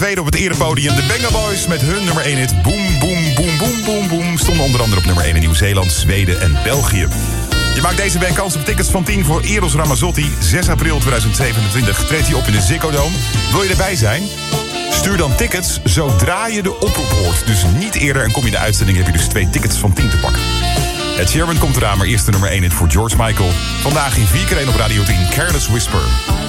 Tweede op het erepodium, de Benga Boys met hun nummer 1 hit Boom Boom Boom Boom Boom Boom. Stonden onder andere op nummer 1 in Nieuw-Zeeland, Zweden en België. Je maakt deze week kans op tickets van 10 voor Eros Ramazzotti. 6 april 2027 treedt hij op in de Ziggo Dome. Wil je erbij zijn? Stuur dan tickets zodra je de oproep hoort. Dus niet eerder en kom je in de uitzending heb je dus 2 tickets van 10 te pakken. Ed Sheeran komt eraan, maar eerst de nummer 1 hit voor George Michael. Vandaag in 4x1 op Radio 10, Careless Whisper.